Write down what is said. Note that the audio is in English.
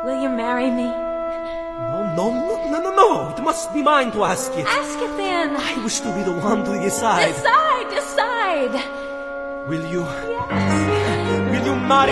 Will you marry me? No. It must be mine to ask it. Ask it then. I wish to be the one to decide. Decide. Will you? Yes. Will you marry